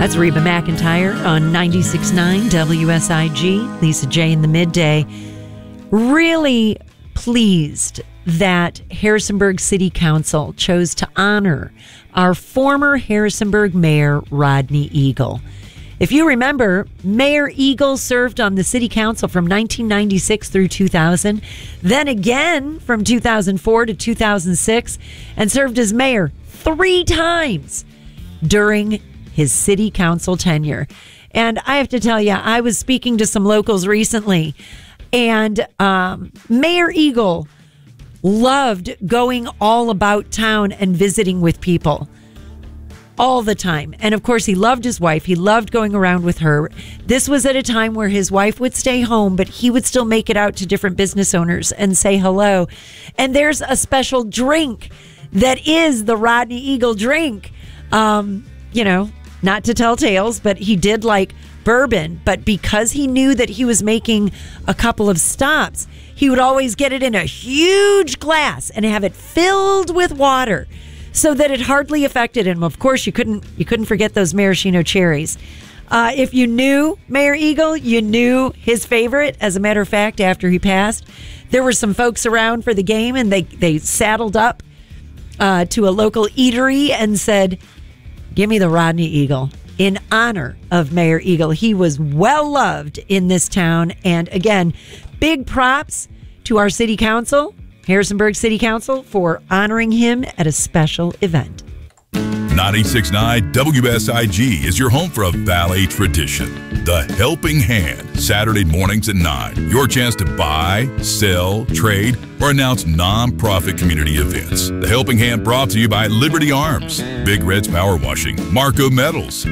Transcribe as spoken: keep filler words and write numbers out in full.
That's Reba McEntire on ninety-six point nine W S I G. Lisa J in the midday. Really pleased that Harrisonburg City Council chose to honor our former Harrisonburg Mayor, Rodney Eagle. If you remember, Mayor Eagle served on the City Council from nineteen ninety-six through two thousand, then again from two thousand four to two thousand six, and served as mayor three times during his city council tenure. And I have to tell you, I was speaking to some locals recently, and um, Mayor Eagle loved going all about town and visiting with people all the time. And of course, he loved his wife. He loved going around with her. This was at a time where his wife would stay home, but he would still make it out to different business owners and say hello. And there's a special drink that is the Rodney Eagle drink. Um, you know, not to tell tales, but he did like bourbon. But because he knew that he was making a couple of stops, he would always get it in a huge glass and have it filled with water so that it hardly affected him. Of course, you couldn't you couldn't forget those maraschino cherries. Uh, if you knew Mayor Eagle, you knew his favorite. As a matter of fact, after he passed, there were some folks around for the game, and they, they saddled up uh, to a local eatery and said, "Give me the Rodney Eagle," in honor of Mayor Eagle. He was well loved in this town. And again, big props to our city council, Harrisonburg City Council, for honoring him at a special event. ninety-six point nine W S I G is your home for a Valley tradition. The Helping Hand, Saturday mornings at nine. Your chance to buy, sell, trade, or announce non-profit community events. The Helping Hand brought to you by Liberty Arms, Big Red's Power Washing, Marco Metals,